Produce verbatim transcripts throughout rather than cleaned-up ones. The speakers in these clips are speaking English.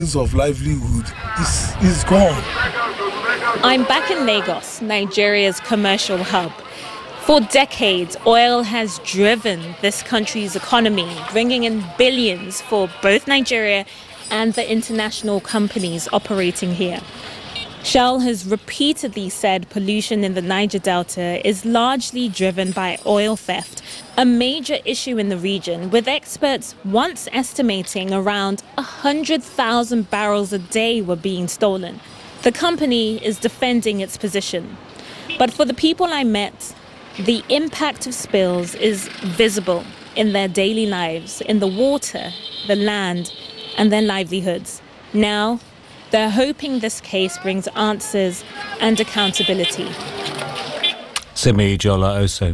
of livelihood is, is gone. I'm back in Lagos, Nigeria's commercial hub. For decades, oil has driven this country's economy, bringing in billions for both Nigeria and the international companies operating here. Shell has repeatedly said pollution in the Niger Delta is largely driven by oil theft, a major issue in the region, with experts once estimating around one hundred thousand barrels a day were being stolen. The company is defending its position. But for the people I met, the impact of spills is visible in their daily lives, in the water, the land, and their livelihoods. Now, they're hoping this case brings answers and accountability. Simi Jola Oso.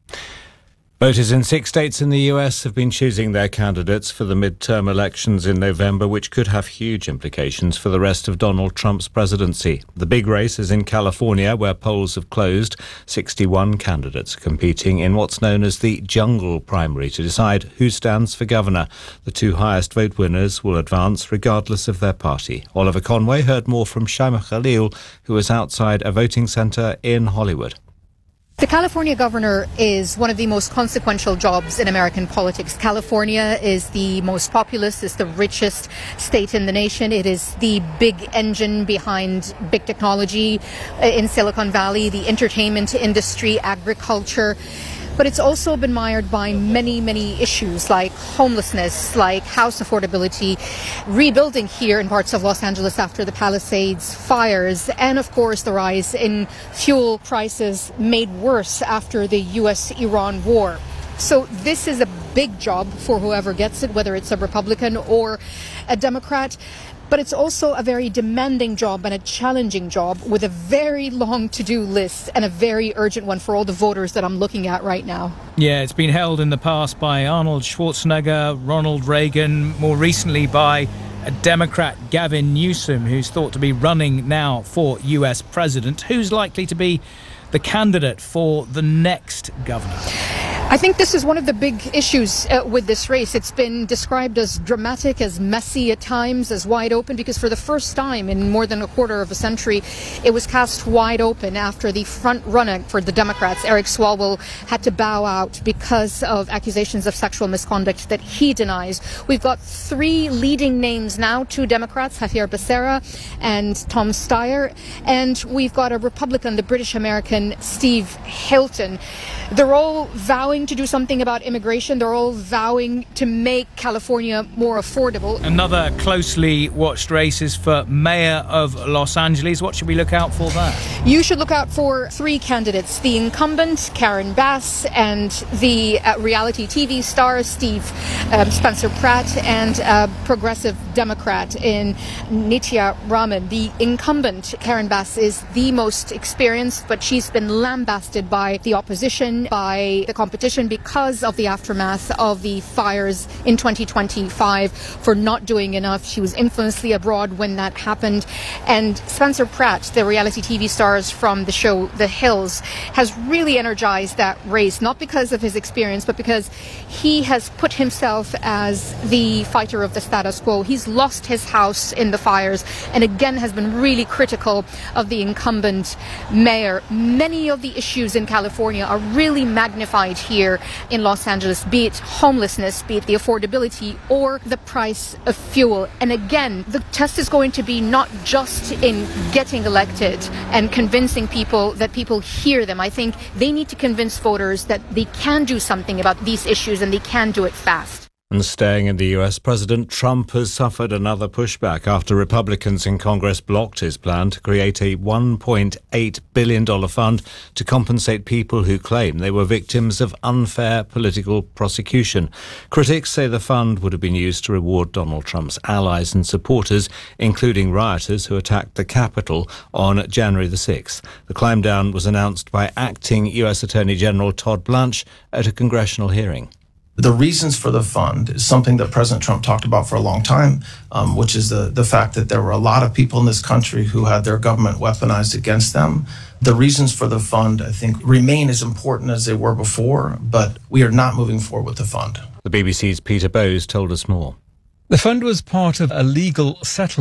Voters in six states in the U S have been choosing their candidates for the midterm elections in November, which could have huge implications for the rest of Donald Trump's presidency. The big race is in California, where polls have closed. sixty-one candidates are competing in what's known as the jungle primary to decide who stands for governor. The two highest vote winners will advance regardless of their party. Oliver Conway heard more from Shaima Khalil, who was outside a voting centre in Hollywood. The California governor is one of the most consequential jobs in American politics. California is the most populous, is the richest state in the nation. It is the big engine behind big technology in Silicon Valley, the entertainment industry, agriculture. But it's also been mired by many, many issues like homelessness, like house affordability, rebuilding here in parts of Los Angeles after the Palisades fires, and of course the rise in fuel prices made worse after the U S Iran war. So this is a big job for whoever gets it, whether it's a Republican or a Democrat. But it's also a very demanding job and a challenging job with a very long to-do list and a very urgent one for all the voters that I'm looking at right now. Yeah, it's been held in the past by Arnold Schwarzenegger, Ronald Reagan, more recently by a Democrat, Gavin Newsom, who's thought to be running now for U S president. Who's likely to be the candidate for the next governor? I think this is one of the big issues uh, with this race. It's been described as dramatic, as messy at times, as wide open, because for the first time in more than a quarter of a century, it was cast wide open after the front runner for the Democrats, Eric Swalwell, had to bow out because of accusations of sexual misconduct that he denies. We've got three leading names now, two Democrats, Javier Becerra and Tom Steyer, and we've got a Republican, the British American Steve Hilton. They're all vowing to do something about immigration. They're all vowing to make California more affordable. Another closely watched race is for mayor of Los Angeles. What should we look out for there? You should look out for three candidates: the incumbent, Karen Bass, and the uh, reality T V star, Steve um, Spencer Pratt, and a progressive Democrat in Nitya Raman. The incumbent, Karen Bass, is the most experienced, but she's been lambasted by the opposition, by the competition, because of the aftermath of the fires in twenty twenty-five for not doing enough. She was infamously abroad when that happened. And Spencer Pratt, the reality T V stars from the show The Hills, has really energized that race, not because of his experience, but because he has put himself as the fighter of the status quo. He's lost his house in the fires and again has been really critical of the incumbent mayor. Many of the issues in California are really magnified here in Los Angeles, be it homelessness, be it the affordability or the price of fuel. And again, the test is going to be not just in getting elected and convincing people that people hear them. I think they need to convince voters that they can do something about these issues and they can do it fast. And staying in the U S, President Trump has suffered another pushback after Republicans in Congress blocked his plan to create a one point eight billion dollars fund to compensate people who claim they were victims of unfair political prosecution. Critics say the fund would have been used to reward Donald Trump's allies and supporters, including rioters who attacked the Capitol on January the sixth. The climb down was announced by acting U S Attorney General Todd Blanche at a congressional hearing. The reasons for the fund is something that President Trump talked about for a long time, um, which is the, the fact that there were a lot of people in this country who had their government weaponized against them. The reasons for the fund, I think, remain as important as they were before, but we are not moving forward with the fund. The B B C's Peter Bowes told us more. The fund was part of a legal settlement